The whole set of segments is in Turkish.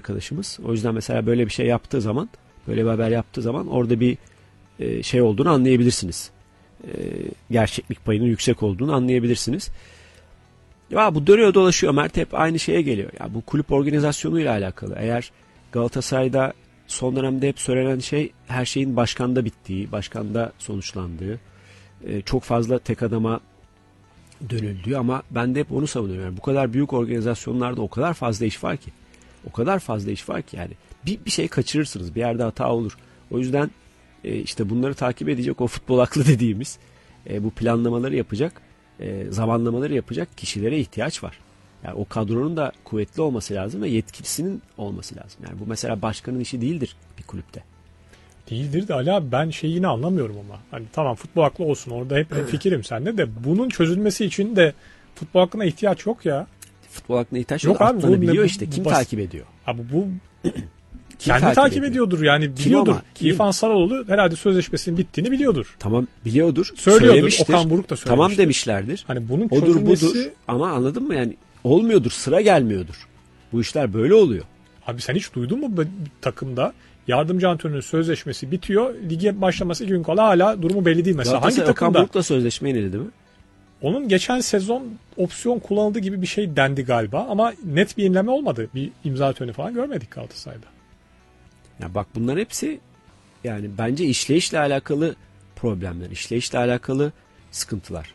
arkadaşımız. O yüzden mesela böyle bir şey yaptığı zaman, böyle bir haber yaptığı zaman orada bir şey olduğunu anlayabilirsiniz. Gerçeklik payının yüksek olduğunu anlayabilirsiniz. Ya bu dönüyor dolaşıyor Mert, hep aynı şeye geliyor. Ya bu kulüp organizasyonuyla alakalı. Eğer Galatasaray'da son dönemde hep söylenen şey her şeyin başkanda bittiği, başkanda sonuçlandığı, çok fazla tek adama dönüldüğü, ama ben de hep onu savunuyorum. Yani bu kadar büyük organizasyonlarda o kadar fazla iş var ki. O kadar fazla iş var ki yani. Bir şey kaçırırsınız. Bir yerde hata olur. O yüzden işte bunları takip edecek, o futbol aklı dediğimiz bu planlamaları yapacak, zamanlamaları yapacak kişilere ihtiyaç var. Yani o kadronun da kuvvetli olması lazım ve yetkilisinin olması lazım. Yani bu mesela başkanın işi değildir bir kulüpte. Değildir de Ali abi, ben şeyi yine anlamıyorum ama. Hani tamam, futbol aklı olsun, orada hep fikrim sende de, bunun çözülmesi için de futbol aklına ihtiyaç yok ya. Futbol aklına ihtiyaç yok abi. Bunu biliyor işte. Kim takip ediyor? Abi bu kendi takip ediyordur yani, biliyordur. İrfan Sarıoğlu herhalde sözleşmesinin bittiğini biliyordur. Tamam, biliyordur. Söylüyordur. Okan Buruk da söylemiştir. Tamam demişlerdir. Hani bunun odur çözülmesi... budur, ama anladın mı yani, olmuyordur, sıra gelmiyordur. Bu işler böyle oluyor. Abi sen hiç duydun mu bir takımda yardımcı antrenörün sözleşmesi bitiyor, lige başlaması 2 gün kala hala durumu belli değil mesela. Hangi takımda? Okan Buruk'la sözleşme yeniledi mi? Onun geçen sezon opsiyon kullanıldığı gibi bir şey dendi galiba, ama net bir yenileme olmadı. Bir imza töreni falan görmedik Galatasaray'da. Ya bak, bunlar hepsi yani bence işleyişle alakalı problemler, işleyişle alakalı sıkıntılar.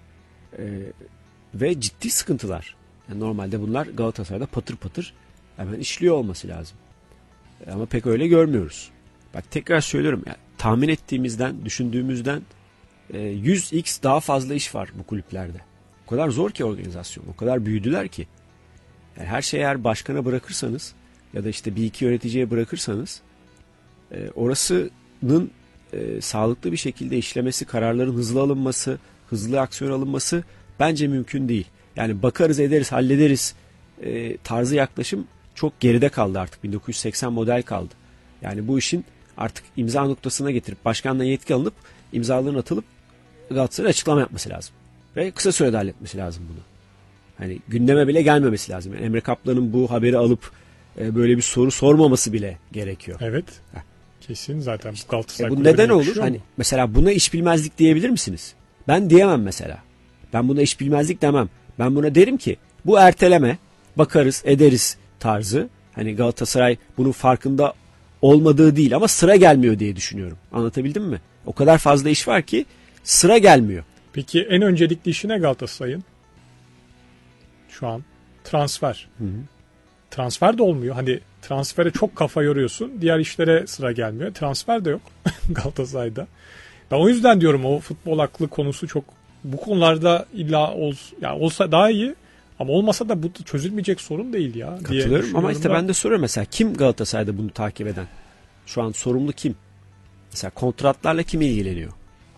Ve ciddi sıkıntılar. Yani normalde bunlar Galatasaray'da patır patır hemen işliyor olması lazım. Ama pek öyle görmüyoruz. Bak tekrar söylüyorum, yani tahmin ettiğimizden, düşündüğümüzden 100x daha fazla iş var bu kulüplerde. O kadar zor ki organizasyon, o kadar büyüdüler ki. Yani her şeyi eğer başkana bırakırsanız ya da işte bir iki yöneticiye bırakırsanız orasının sağlıklı bir şekilde işlemesi, kararların hızlı alınması, hızlı aksiyon alınması bence mümkün değil. Yani bakarız, ederiz, hallederiz tarzı yaklaşım çok geride kaldı artık. 1980 model kaldı. Yani bu işin artık imza noktasına getirip başkandan yetki alınıp imzaların atılıp Galatasaray'a açıklama yapması lazım. Ve kısa sürede halletmesi lazım bunu. Hani gündeme bile gelmemesi lazım. Yani Emre Kaplan'ın bu haberi alıp böyle bir soru sormaması bile gerekiyor. Evet. Kesin zaten bu Galatasaray bu neden olur? Hani mesela buna iş bilmezlik diyebilir misiniz? Ben diyemem mesela. Ben buna iş bilmezlik demem. Ben buna derim ki bu erteleme, bakarız, ederiz tarzı. Hani Galatasaray bunun farkında olmadığı değil ama sıra gelmiyor diye düşünüyorum. Anlatabildim mi? O kadar fazla iş var ki sıra gelmiyor. Peki en öncelikli işi ne Galatasaray'ın? Şu an transfer. Hı hı. Transfer de olmuyor. Hani transfere çok kafa yoruyorsun. Diğer işlere sıra gelmiyor. Transfer de yok Galatasaray'da. Ben o yüzden diyorum, o futbol aklı konusu çok, bu konularda illa olsa daha iyi, ama olmasa da bu çözülmeyecek sorun değil ya. Katılıyorum ama işte ben de soruyorum mesela, kim Galatasaray'da bunu takip eden? Şu an sorumlu kim? Mesela kontratlarla kim ilgileniyor?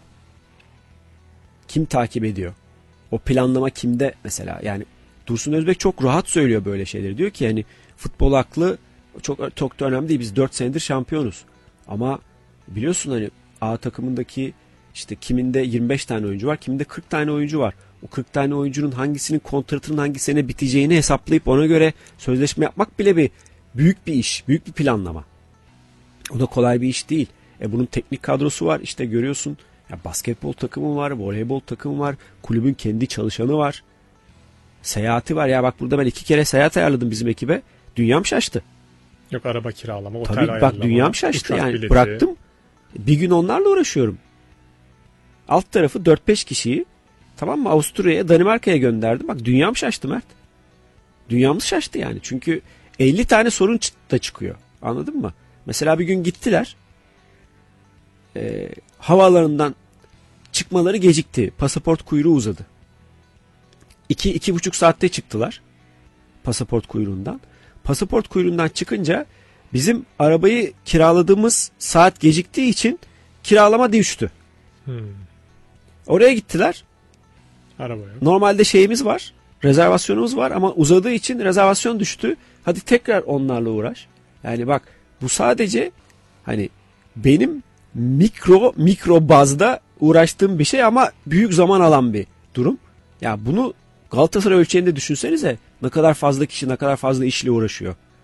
Kim takip ediyor? O planlama kimde mesela? Yani Dursun Özbek çok rahat söylüyor böyle şeyleri. Diyor ki yani futbol aklı çok da önemli değil. Biz 4 senedir şampiyonuz. Ama biliyorsun hani A takımındaki işte kiminde 25 tane oyuncu var, kiminde 40 tane oyuncu var. O 40 tane oyuncunun hangisinin kontratının hangi sene biteceğini hesaplayıp ona göre sözleşme yapmak bile büyük bir iş, büyük bir planlama. O da kolay bir iş değil. Bunun teknik kadrosu var. İşte görüyorsun ya, basketbol takımı var, voleybol takımı var, kulübün kendi çalışanı var. Seyahati var. Ya bak, burada ben 2 kere seyahat ayarladım bizim ekibe. Dünyam şaştı. Yok, araba kiralama, otel ayarlama. Tabii bak, dünyam şaştı. Yani bileti. Bıraktım. Bir gün onlarla uğraşıyorum. Alt tarafı 4-5 kişiyi, tamam mı, Avusturya'ya, Danimarka'ya gönderdim. Bak dünyam şaştı Mert. Dünyamız şaştı yani. Çünkü 50 tane sorun da çıkıyor. Anladın mı? Mesela bir gün gittiler. Havaalanından çıkmaları gecikti. Pasaport kuyruğu uzadı. 2-2,5 saatte çıktılar. Pasaport kuyruğundan. Pasaport kuyruğundan çıkınca bizim arabayı kiraladığımız saat geciktiği için kiralama düştü. Oraya gittiler. Araba yok. Normalde şeyimiz var. Rezervasyonumuz var ama uzadığı için rezervasyon düştü. Hadi tekrar onlarla uğraş. Yani bak, bu sadece hani benim mikro bazda uğraştığım bir şey ama büyük zaman alan bir durum. Ya bunu Galatasaray ölçeğinde düşünsenize, ne kadar fazla kişi, ne kadar fazla işle uğraşıyor.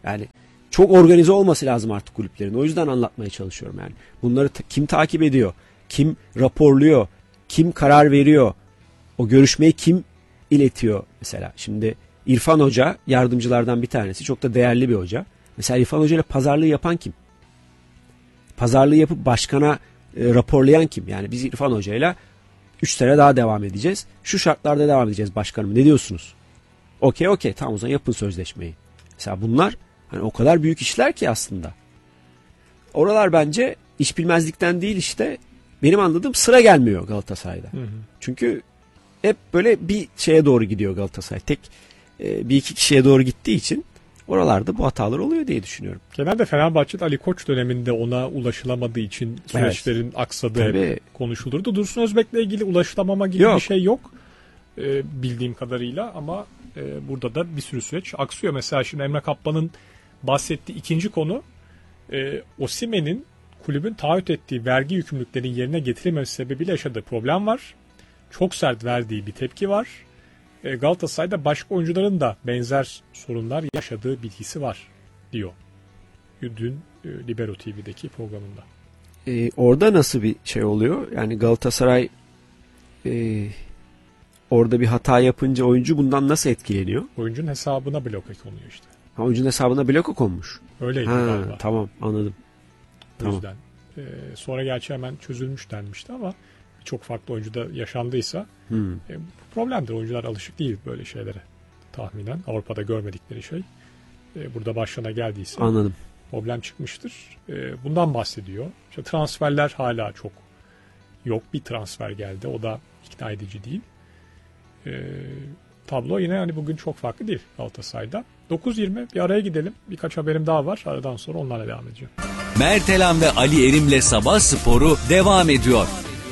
Yani çok organize olması lazım artık kulüplerin. O yüzden anlatmaya çalışıyorum yani. Bunları kim takip ediyor? Kim raporluyor? Kim karar veriyor? O görüşmeyi kim iletiyor mesela? Şimdi İrfan Hoca yardımcılardan bir tanesi. Çok da değerli bir hoca. Mesela İrfan Hoca ile pazarlığı yapan kim? Pazarlığı yapıp başkana raporlayan kim? Yani biz İrfan Hoca ile 3 sene daha devam edeceğiz. Şu şartlarda devam edeceğiz başkanım. Ne diyorsunuz? Okey tamam, o zaman yapın sözleşmeyi. Mesela bunlar hani o kadar büyük işler ki aslında. Oralar bence iş bilmezlikten değil, işte benim anladığım sıra gelmiyor Galatasaray'da. Çünkü hep böyle bir şeye doğru gidiyor Galatasaray. Tek bir iki kişiye doğru gittiği için oralarda bu hatalar oluyor diye düşünüyorum. Genelde Fenerbahçe'de Ali Koç döneminde ona ulaşılamadığı için süreçlerin aksadığı hep konuşulurdu. Dursun Özbek'le ilgili ulaşılamama gibi bir şey yok. Bildiğim kadarıyla, ama burada da bir sürü süreç aksıyor. Mesela şimdi Emre Kaplan'ın bahsettiği ikinci konu, Osimhen'in kulübün taahhüt ettiği vergi yükümlülüklerinin yerine getirilmemesi sebebiyle yaşadığı problem var. Çok sert verdiği bir tepki var. Galatasaray'da başka oyuncuların da benzer sorunlar yaşadığı bilgisi var diyor. Dün Libero TV'deki programında. Orada nasıl bir şey oluyor? Yani Galatasaray orada bir hata yapınca oyuncu bundan nasıl etkileniyor? Oyuncunun hesabına bloke konuyor işte. Oyuncunun hesabına bloke konmuş. Öyleydi galiba. Tamam, anladım. O yüzden. Sonra gerçi hemen çözülmüş denmişti ama çok farklı oyuncuda yaşandıysa problemdir. Oyuncular alışık değil böyle şeylere. Tahminen Avrupa'da görmedikleri şey. Burada başlarına geldiyse anladım. Problem çıkmıştır. Bundan bahsediyor. İşte transferler hala çok yok. Bir transfer geldi. O da ikna edici değil. Tablo yine hani bugün çok farklı değil Galatasaray'da. 9.20 bir araya gidelim. Birkaç haberim daha var. Aradan sonra onlarla devam edeceğim. Mertelan ve Ali Erim'le Sabah Sporu devam ediyor.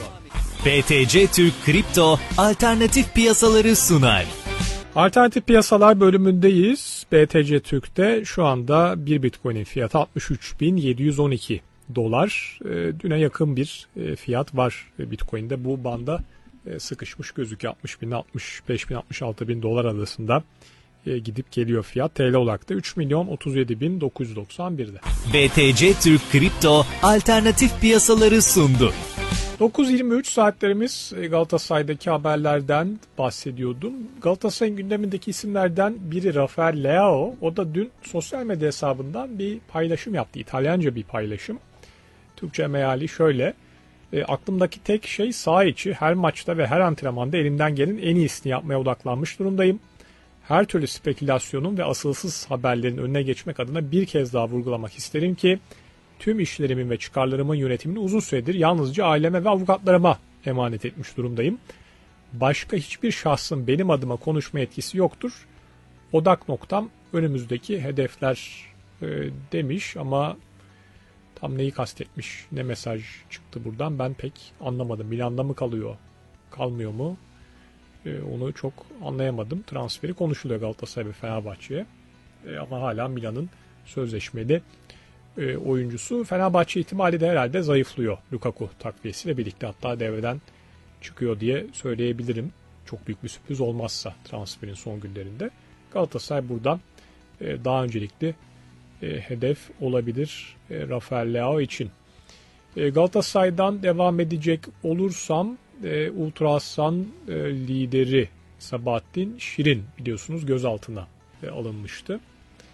BTC Türk Kripto alternatif piyasaları sunar. Alternatif piyasalar bölümündeyiz. BTC Türk'te şu anda bir Bitcoin'in fiyatı 63.712 dolar. Düne yakın bir fiyat var Bitcoin'de. Bu banda sıkışmış gözüküyor. 60.000, 65.000, 66.000 dolar arasında gidip geliyor fiyat. TL olarak da 3.037.991'de. BTC Türk Kripto alternatif piyasaları sundu. 9.23 saatlerimiz. Galatasaray'daki haberlerden bahsediyordum. Galatasaray'ın gündemindeki isimlerden biri Rafael Leao. O da dün sosyal medya hesabından bir paylaşım yaptı. İtalyanca bir paylaşım. Türkçe meali şöyle. Aklımdaki tek şey saha içi, her maçta ve her antrenmanda elimden gelen en iyisini yapmaya odaklanmış durumdayım. Her türlü spekülasyonun ve asılsız haberlerin önüne geçmek adına bir kez daha vurgulamak isterim ki tüm işlerimin ve çıkarlarımın yönetimini uzun süredir yalnızca aileme ve avukatlarıma emanet etmiş durumdayım. Başka hiçbir şahsın benim adıma konuşma etkisi yoktur. Odak noktam önümüzdeki hedefler demiş ama tam neyi kastetmiş, ne mesaj çıktı buradan ben pek anlamadım. Milan'da mı kalıyor, kalmıyor mu? Onu çok anlayamadım. Transferi konuşuluyor Galatasaray ve Fenerbahçe'ye. Ama hala Milan'ın sözleşmeli oyuncusu. Fenerbahçe ihtimali de herhalde zayıflıyor Lukaku takviyesiyle birlikte, hatta devreden çıkıyor diye söyleyebilirim. Çok büyük bir sürpriz olmazsa transferin son günlerinde. Galatasaray buradan daha öncelikli hedef olabilir Rafael Leao için. Galatasaray'dan devam edecek olursam Ultrasan lideri Sabahattin Şirin biliyorsunuz gözaltına alınmıştı.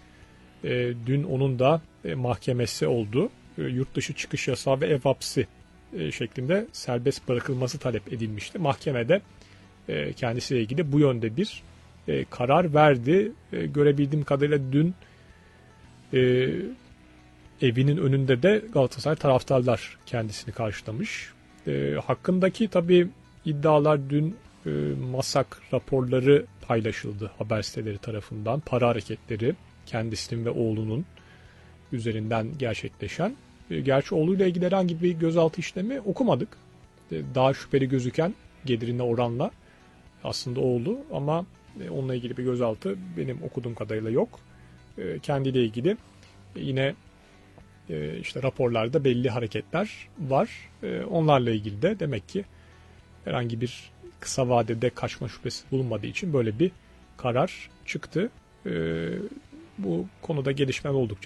Dün onun da mahkemesi oldu. Yurt dışı çıkış yasağı ve ev hapsi şeklinde serbest bırakılması talep edilmişti. Mahkemede kendisiyle ilgili bu yönde bir karar verdi. Görebildiğim kadarıyla dün evinin önünde de Galatasaray taraftarlar kendisini karşılamış. Hakkındaki tabii iddialar dün MASAK raporları paylaşıldı haber siteleri tarafından. Para hareketleri kendisinin ve oğlunun üzerinden gerçekleşen. Gerçi oğluyla ilgili herhangi bir gözaltı işlemi okumadık. Daha şüpheli gözüken gelirine oranla aslında oğlu, ama onunla ilgili bir gözaltı benim okuduğum kadarıyla yok. Kendiyle ilgili yine işte raporlarda belli hareketler var. Onlarla ilgili de demek ki herhangi bir kısa vadede kaçma şüphesi bulunmadığı için böyle bir karar çıktı. Bu konuda gelişmeler oldukça